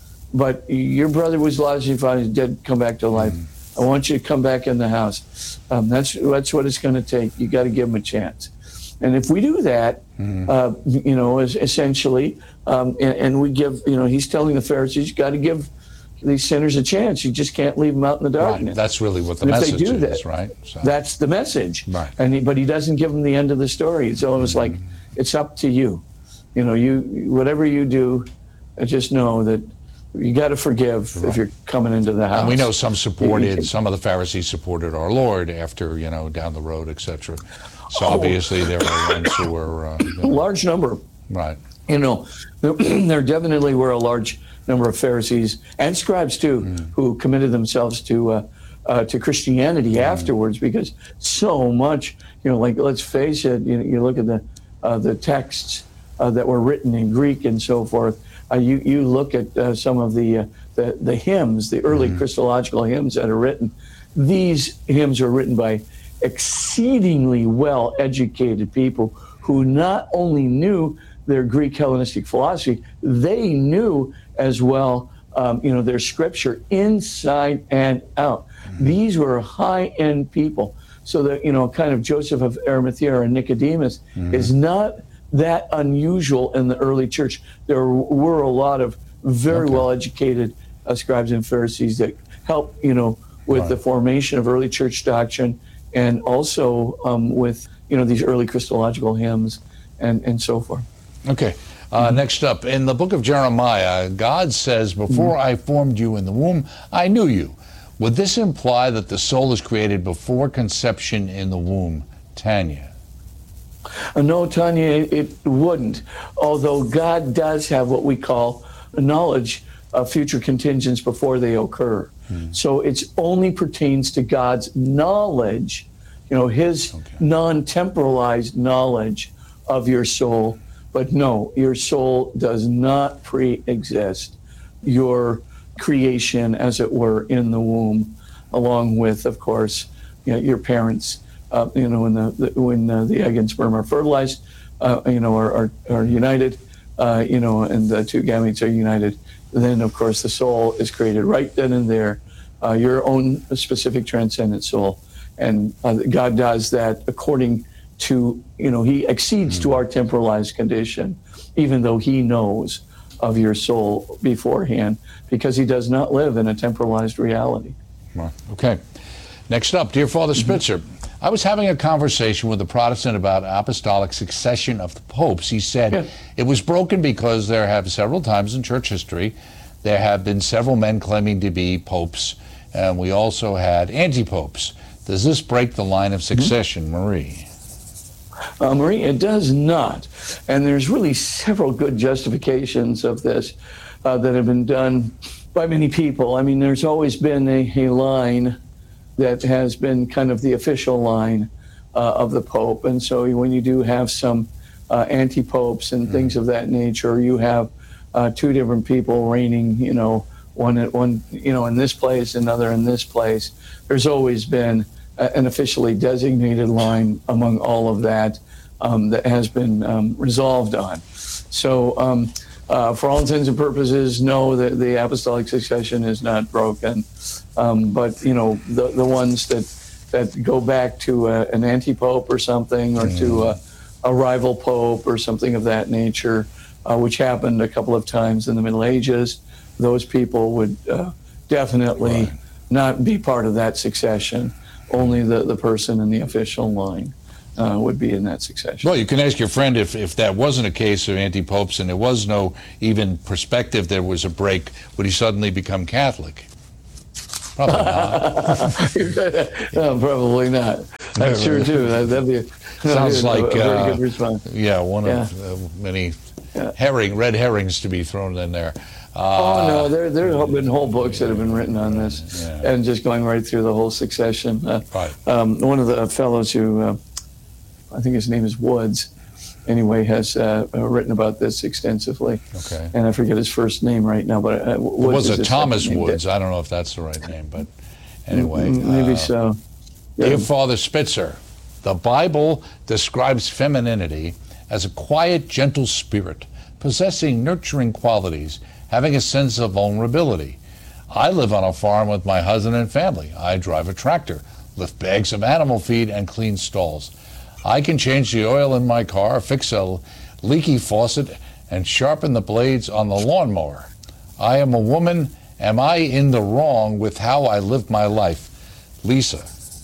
But your brother was lost, your father is dead, come back to life. Mm. I want you to come back in the house. Um, that's that's what it's going to take. You got to give him a chance. And if we do that, mm. uh, you know, essentially, um, and, and we give, you know, he's telling the Pharisees, you got to give these sinners a chance. You just can't leave them out in the darkness. Right. That's really what the and message if they do is, that, right? So. That's the message. Right. And he, but he doesn't give them the end of the story. It's almost mm. like it's up to you. You know, you whatever you do, just know that you got to forgive right. if you're coming into the house. And we know some supported, some of the Pharisees supported our Lord after, you know, down the road, et cetera. So oh. obviously there are ones who were... Uh, you know, a large number. Right. You know, there, there definitely were a large number of Pharisees and scribes, too, mm. who committed themselves to uh, uh, to Christianity mm. afterwards, because so much, you know, like, let's face it, you, you look at the, uh, the texts uh, that were written in Greek and so forth. Uh, you, you look at uh, some of the, uh, the the hymns, the early mm-hmm. Christological hymns that are written. These hymns are written by exceedingly well-educated people who not only knew their Greek Hellenistic philosophy, they knew as well, um, you know, their scripture inside and out. Mm-hmm. These were high-end people. So that, you know, kind of Joseph of Arimathea or Nicodemus mm-hmm. is not that unusual in the early church. There were a lot of very okay. well-educated uh, scribes and Pharisees that helped, you know, with right. the formation of early church doctrine, and also um, with, you know, these early Christological hymns and, and so forth. Okay. Uh, mm-hmm. Next up, in the book of Jeremiah, God says, before mm-hmm. I formed you in the womb, I knew you. Would this imply that the soul is created before conception in the womb? Tanya. Uh, no, Tanya, it wouldn't. Although God does have what we call knowledge of future contingents before they occur. Hmm. So it only pertains to God's knowledge, you know, his okay. non-temporalized knowledge of your soul. But no, your soul does not pre-exist your creation, as it were, in the womb, along with, of course, you know, your parents. Uh, you know, when the, the when uh, the egg and sperm are fertilized, uh, you know, are are, are united, uh, you know, and the two gametes are united. Then, of course, the soul is created right then and there, uh, your own specific transcendent soul, and uh, God does that according to, you know, He exceeds mm-hmm. to our temporalized condition, even though He knows of your soul beforehand, because He does not live in a temporalized reality. Well, okay. Next up, dear Father Spitzer. Mm-hmm. I was having a conversation with a Protestant about apostolic succession of the popes. He said yeah. it was broken because there have several times in church history, there have been several men claiming to be popes, and we also had anti-popes. Does this break the line of succession, mm-hmm. Marie? Uh, Marie, it does not. And there's really several good justifications of this uh, that have been done by many people. I mean, there's always been a, a line that has been kind of the official line uh, of the Pope. And so when you do have some uh, anti-popes and mm. things of that nature, you have uh, two different people reigning, you know, one at one, you know, in this place, another in this place. There's always been a, an officially designated line among all of that um, that has been um, resolved on. So um, uh, for all intents and purposes, no, the, the apostolic succession is not broken. Um, but, you know, the, the ones that, that go back to a, an anti-pope or something, or mm. to a, a rival pope or something of that nature, uh, which happened a couple of times in the Middle Ages, those people would uh, definitely right. not be part of that succession. only the, the person in the official line uh, would be in that succession. Well, you can ask your friend if, if that wasn't a case of anti-popes and there was no even perspective there was a break, would he suddenly become Catholic? Probably not. No, probably not. That's true too. That, that'd be a, Sounds a, like a very uh, good response. yeah, one Yeah. of uh, many Yeah. herring, red herrings to be thrown in there. Uh, Oh no, there there have been whole books that have been written on this, Yeah. and just going right through the whole succession. Uh, Right. um, one of the fellows who, uh, I think his name is Woods, anyway, has uh, uh, written about this extensively. Okay. And I forget his first name right now, but uh, It Woods was is it his Thomas second name. Woods? I don't know if that's the right name, but anyway. Mm, Maybe uh, so. Yeah. Dear Father Spitzer, the Bible describes femininity as a quiet, gentle spirit, possessing nurturing qualities, having a sense of vulnerability. I live on a farm with my husband and family. I drive a tractor, lift bags of animal feed, and clean stalls. I can change the oil in my car, fix a leaky faucet, and sharpen the blades on the lawnmower. I am a woman. Am I in the wrong with how I live my life? Lisa.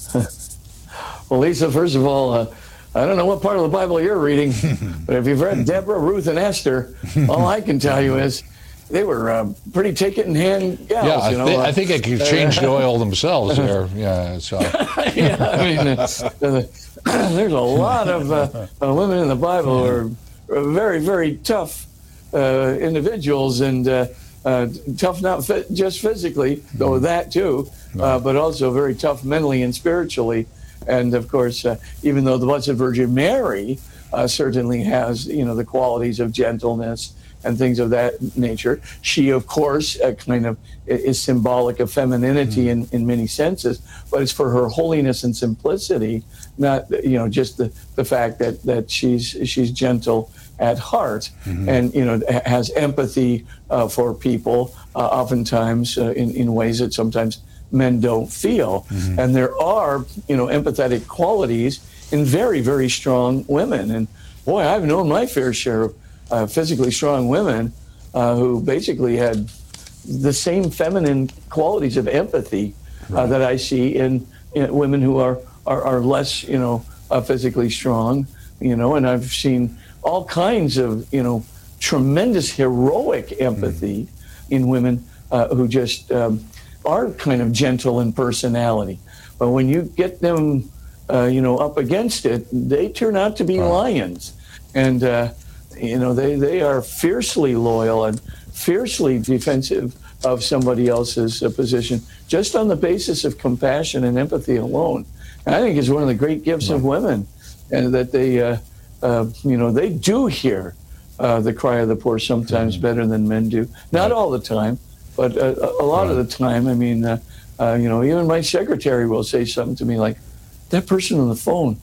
Well, Lisa, first of all, uh, I don't know what part of the Bible you're reading, but if you've read Deborah, Ruth, and Esther, all I can tell you is they were uh, pretty take-it-in-hand gals. Yeah, I, you know? thi- uh, I think they could change the oil themselves there. Yeah, so. yeah, I mean, uh, uh, there's a lot of uh, uh, women in the Bible who are uh, very, very tough uh, individuals and uh, uh, tough not fi- just physically, though that too, uh, but also very tough mentally and spiritually. And of course, uh, even though the Blessed Virgin Mary uh, certainly has, you know, the qualities of gentleness and things of that nature, she, of course, uh, kind of is symbolic of femininity in, in many senses, but it's for her holiness and simplicity, not, you know, just the, the fact that, that she's she's gentle at heart and, you know, has empathy uh, for people, uh, oftentimes uh, in, in ways that sometimes men don't feel. And there are, you know, empathetic qualities in very, very strong women. And boy, I've known my fair share of uh, physically strong women uh, who basically had the same feminine qualities of empathy uh, that I see in, in women who are, are, are less, you know, uh, physically strong, you know, and I've seen all kinds of, you know, tremendous heroic empathy in women uh, who just um, are kind of gentle in personality. But when you get them, uh, you know, up against it, they turn out to be Right. lions. And, uh, you know, they, they are fiercely loyal and fiercely defensive of somebody else's uh, position, just on the basis of compassion and empathy alone. And I think it's one of the great gifts of women, and that they, uh, uh, you know, they do hear uh, the cry of the poor sometimes better than men do. Not all the time, but uh, a lot of the time. I mean, uh, uh, you know, even my secretary will say something to me like, that person on the phone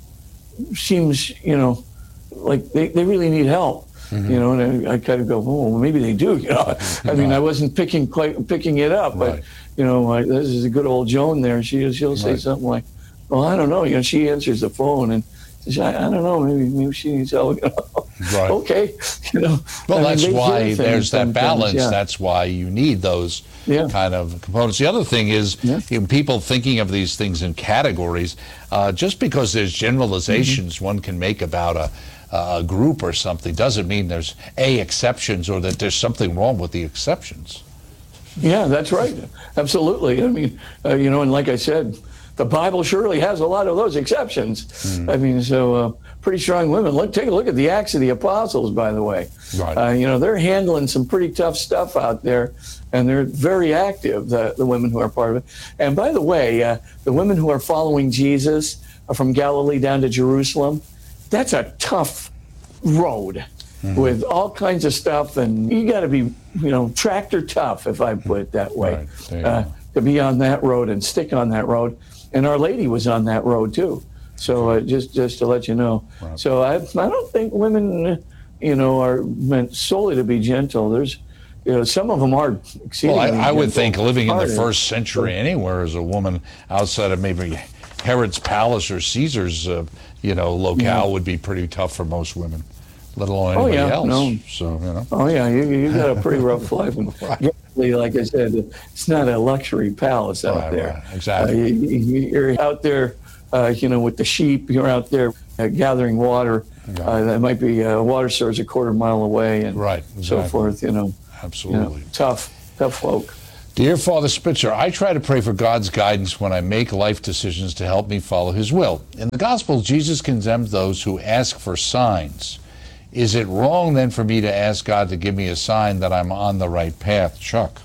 seems, you know, like they, they really need help. You know, and I, I kind of go, oh, well, maybe they do. You know, I mean, I wasn't picking quite picking it up, but Right. you know, I, this is a good old Joan there. She she'll say Right. something like, well, I don't know. You know, she answers the phone and says, I, I don't know. Maybe maybe she needs help. You know? Right. Okay. You know. Well, I mean, that's they why hear things there's that sometimes, balance. yeah. That's why you need those Yeah. kind of components. The other thing is, Yeah. you know, people thinking of these things in categories, uh, just because there's generalizations Mm-hmm. one can make about a, a group or something doesn't mean there's A, exceptions, or that there's something wrong with the exceptions. Yeah, that's right. Absolutely. I mean, uh, you know, and like I said, the Bible surely has a lot of those exceptions. I mean, so uh, pretty strong women. Look, take a look at the Acts of the Apostles, by the way. Right. Uh, you know, they're handling some pretty tough stuff out there, and they're very active, the, the women who are part of it. And by the way, uh, the women who are following Jesus uh, from Galilee down to Jerusalem, that's a tough road. With all kinds of stuff, and you got to be, you know, tractor tough, if I put it that way, Right. There you uh, go. to be on that road and stick on that road. And Our Lady was on that road too. So uh, just just to let you know. Right. So I I don't think women, uh, you know, are meant solely to be gentle. There's, you know, some of them are Well, exceedingly I, I would gentle, think living in the harder. first century anywhere as a woman outside of maybe Herod's palace or Caesar's, uh, you know, locale would be pretty tough for most women, let alone Oh, anybody yeah, else. no. So, you know. Oh yeah, you you got a pretty rough life. And Right. get obviously, like I said, it's not a luxury palace out Right, there. right, exactly. Uh, you, you're out there, uh, you know, with the sheep. You're out there uh, gathering water. Yeah. Uh, that might be uh, water source a quarter mile away, and Right, so exactly. forth. You know, you Absolutely. know, tough, tough folk. Dear Father Spitzer, I try to pray for God's guidance when I make life decisions to help me follow his will. In the Gospel, Jesus condemns those who ask for signs. Is it wrong then for me to ask God to give me a sign that I'm on the right path? Chuck.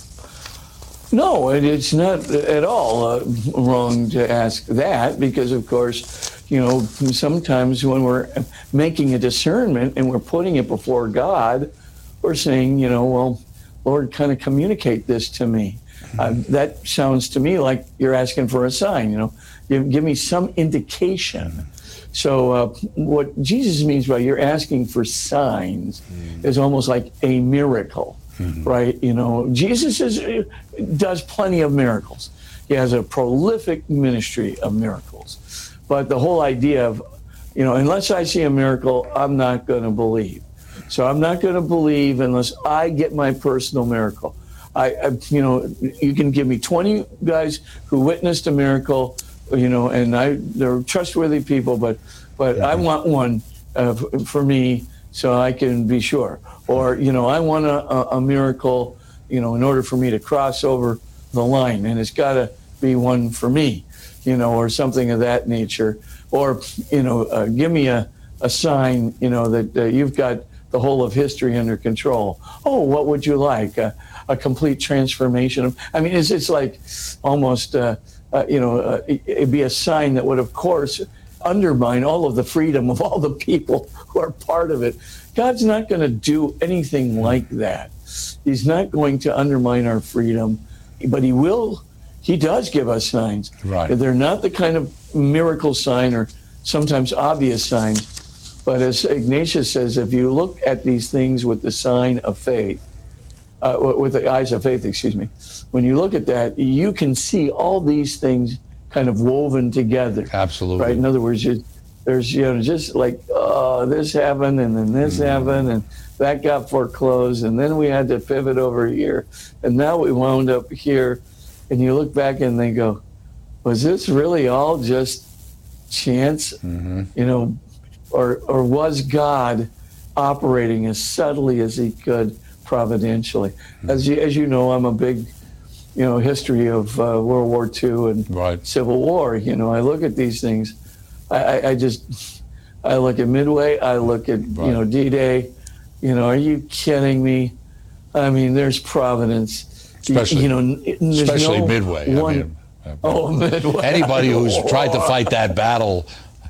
No, it, it's not at all uh, wrong to ask that, because, of course, you know, sometimes when we're making a discernment and we're putting it before God, we're saying, you know, well, Lord, kind of communicate this to me. Uh, that sounds to me like you're asking for a sign, you know, give, give me some indication. So uh, what Jesus means by you're asking for signs mm. is almost like a miracle, mm-hmm. right? You know, Jesus is, does plenty of miracles. He has a prolific ministry of miracles. But the whole idea of, you know, unless I see a miracle, I'm not going to believe. So I'm not going to believe unless I get my personal miracle. I, I, you know, you can give me twenty guys who witnessed a miracle, you know, and I, they're trustworthy people, but, but I want one uh, for me so I can be sure. Or, you know, I want a, a miracle, you know, in order for me to cross over the line, and it's got to be one for me, you know, or something of that nature. Or, you know, uh, give me a, a sign, you know, that uh, you've got the whole of history under control. Oh, what would you like? Uh, a complete transformation of, I mean, it's, it's like almost, uh, uh, you know, uh, it, it'd be a sign that would, of course, undermine all of the freedom of all the people who are part of it. God's not going to do anything like that. He's not going to undermine our freedom, but he will, he does give us signs. Right. They're not the kind of miracle sign or sometimes obvious signs, but as Ignatius says, if you look at these things with the sign of faith, uh, with the eyes of faith, excuse me, when you look at that, you can see all these things kind of woven together. Absolutely. Right? In other words, you, there's, you know, just like, oh, this happened, and then this mm. happened, and that got foreclosed, and then we had to pivot over here, and now we wound up here. And you look back and they go, was this really all just chance? Mm-hmm. You know, or or was God operating as subtly as he could providentially? Mm-hmm. As you, as you know, I'm a big, you know, history of uh, World War Two and right. Civil War. You know, I look at these things. I, I, I just, I look at Midway. I look at, right. you know, D-Day. You know, are you kidding me? I mean, there's providence. Especially, you know, especially no Midway. One, I mean, oh, Midway. Anybody who's tried to fight that battle,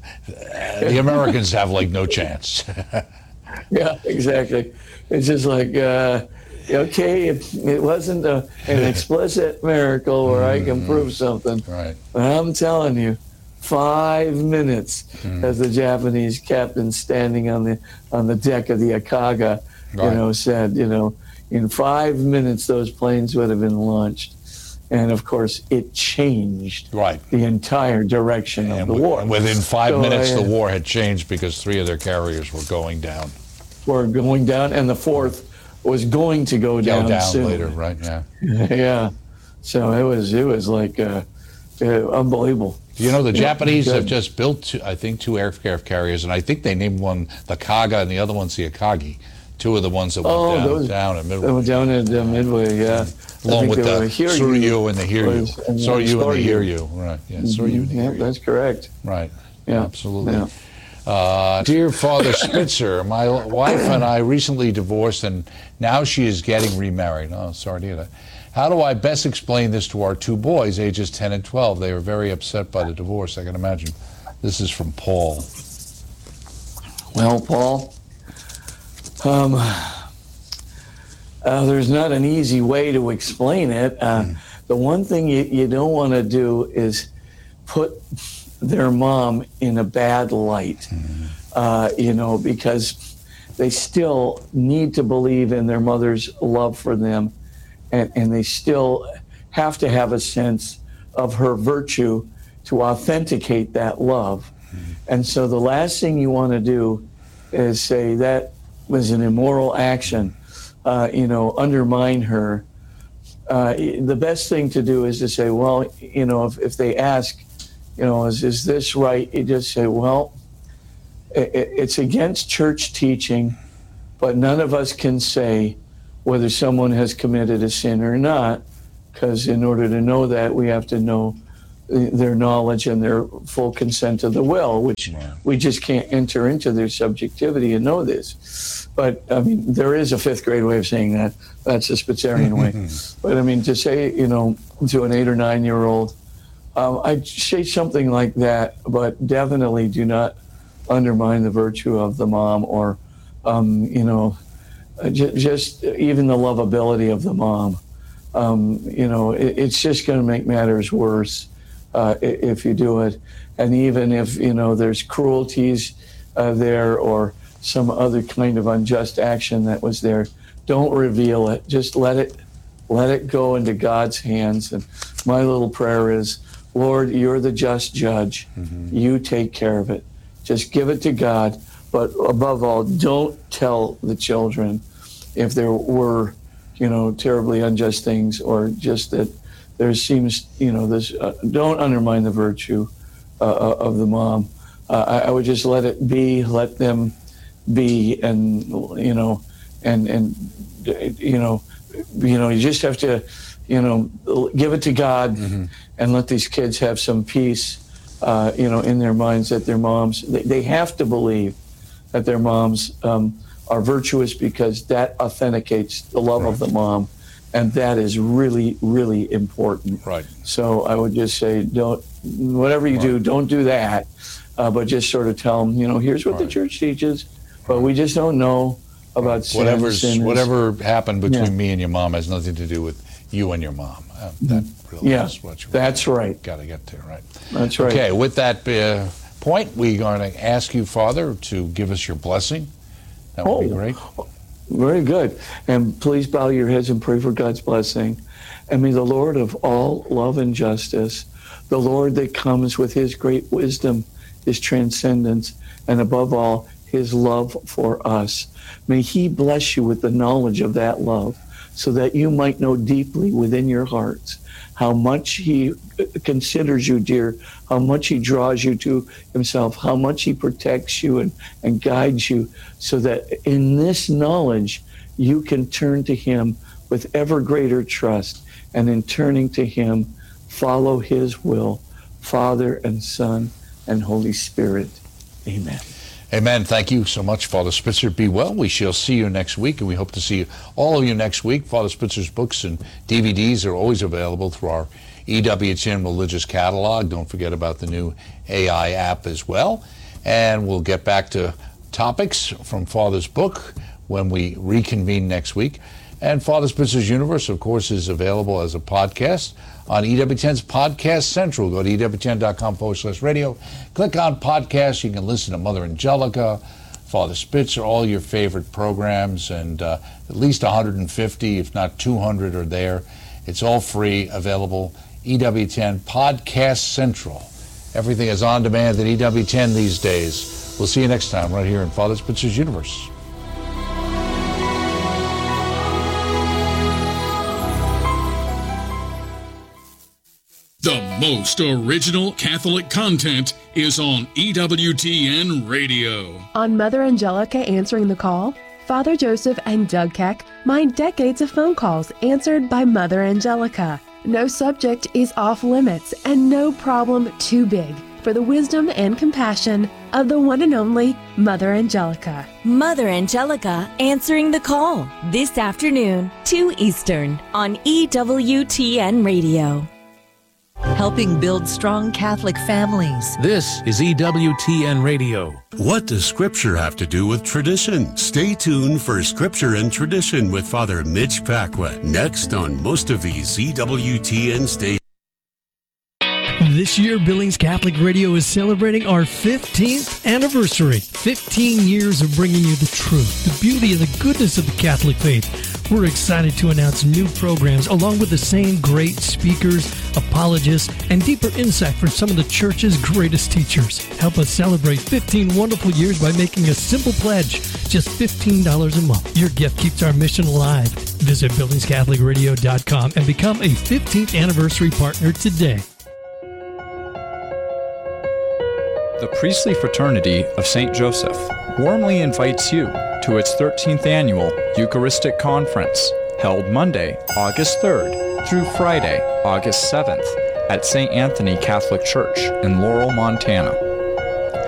uh, the Americans have like no chance. Yeah, exactly. It's just like, uh, okay, it, it wasn't a, an explicit miracle where I can prove something. Right. But I'm telling you, five minutes mm. as the Japanese captain standing on the on the deck of the Akaga, right. you know, said, you know, in five minutes, those planes would have been launched. And, of course, it changed right. the entire direction and of the w- war. Within five so, minutes, uh, the war had changed because three of their carriers were going down. Were going down, and the fourth was going to go down, go down soon. later, right, yeah. Yeah. So it was, it was like uh, uh, unbelievable. You know, the Japanese Good. have just built, two, I think, two aircraft carriers, and I think they named one the Kaga and the other one's the Akagi. Two of the ones that went oh, down, those, down at Midway. They went down at uh, Midway, yeah. Along with the Soryu and the Hiryu. Soryu and the Hiryu, right. Yeah, Soryu and the Yeah, Hiryu. that's correct. Right, yeah. absolutely. Yeah. Uh, dear Father Spitzer, my wife and I recently divorced, and now she is getting remarried. Oh, sorry to hear that. How do I best explain this to our two boys, ages ten and twelve? They are very upset by the divorce, I can imagine. This is from Paul. Well, Paul, um, uh, there's not an easy way to explain it. Uh, mm. The one thing you, you don't want to do is put their mom in a bad light, mm. uh, you know, because they still need to believe in their mother's love for them, and, and they still have to have a sense of her virtue to authenticate that love. Mm. And so the last thing you want to do is say that was an immoral action, uh, you know, undermine her. uh, the best thing to do is to say, well, you know, if, if they ask, you know, is, is this right? You just say, well, it, it's against church teaching, but none of us can say whether someone has committed a sin or not, because in order to know that, we have to know their knowledge and their full consent of the will, which Right. we just can't enter into their subjectivity and know this. But, I mean, there is a fifth grade way of saying that. That's the Spitzerian way. But, I mean, to say, you know, to an eight or nine-year-old, um, I'd say something like that, but definitely do not undermine the virtue of the mom or, um, you know, j- just even the lovability of the mom. Um, you know, it, it's just going to make matters worse uh, if you do it. And even if, you know, there's cruelties uh, there or some other kind of unjust action that was there, don't reveal it. Just let it, let it go into God's hands. And my little prayer is, Lord, you're the just judge. Mm-hmm. You take care of it. Just give it to God. But above all, don't tell the children if there were, you know, terribly unjust things, or just that there seems, you know, this, uh, don't undermine the virtue uh, of the mom. Uh, I, I would just let it be, let them be, and, you know, and, and, you know, you know, you just have to, you know, give it to God mm-hmm. and let these kids have some peace, uh, you know, in their minds that their moms, they, they have to believe that their moms, um, are virtuous, because that authenticates the love right. of the mom, and that is really, really important. Right. So I would just say, don't, whatever you right. do, don't do that, uh, but just sort of tell them, you know, here's what right. the church teaches, but right. we just don't know about right. sin. Whatever's, sin whatever happened between yeah. me and your mom has nothing to do with you and your mom. Uh, that really yeah, is what you that's right. got to get to, right? That's right. Okay, with that uh, point, we're going to ask you, Father, to give us your blessing. That would oh, be great. Very good. And please bow your heads and pray for God's blessing. And may the Lord of all love and justice, the Lord that comes with his great wisdom, his transcendence, and above all, his love for us, may he bless you with the knowledge of that love, so that you might know deeply within your hearts how much he considers you dear, how much he draws you to himself, how much he protects you and, and guides you, so that in this knowledge you can turn to him with ever greater trust, and in turning to him, follow his will, Father and Son and Holy Spirit. Amen. Amen. Thank you so much, Father Spitzer. Be well. We shall see you next week, and we hope to see all of you next week. Father Spitzer's books and D V Ds are always available through our E W T N Religious Catalog. Don't forget about the new A I app as well. And we'll get back to topics from Father's book when we reconvene next week. And Father Spitzer's Universe, of course, is available as a podcast on E W T N's Podcast Central. Go to E W T N dot com forward slash radio. Click on podcasts. You can listen to Mother Angelica, Father Spitzer, all your favorite programs, and uh, at least one hundred fifty, if not two hundred, are there. It's all free, available. E W T N Podcast Central. Everything is on demand at E W T N these days. We'll see you next time right here in Father Spitzer's Universe. The most original Catholic content is on E W T N Radio. On Mother Angelica Answering the Call, Father Joseph and Doug Keck mine decades of phone calls answered by Mother Angelica. No subject is off limits and no problem too big for the wisdom and compassion of the one and only Mother Angelica. Mother Angelica Answering the Call, this afternoon, two Eastern, on E W T N Radio. Helping build strong Catholic families. This is E W T N Radio. What does Scripture have to do with tradition? Stay tuned for Scripture and Tradition with Father Mitch Pacwa, next on most of these E W T N stations. This year, Billings Catholic Radio is celebrating our fifteenth anniversary. fifteen years of bringing you the truth, the beauty, and the goodness of the Catholic faith. We're excited to announce new programs along with the same great speakers, apologists, and deeper insight from some of the church's greatest teachers. Help us celebrate fifteen wonderful years by making a simple pledge, just fifteen dollars a month. Your gift keeps our mission alive. Visit billings catholic radio dot com and become a fifteenth anniversary partner today. The Priestly Fraternity of Saint Joseph warmly invites you to its thirteenth annual Eucharistic Conference, held Monday, August third through Friday, August seventh at Saint Anthony Catholic Church in Laurel, Montana.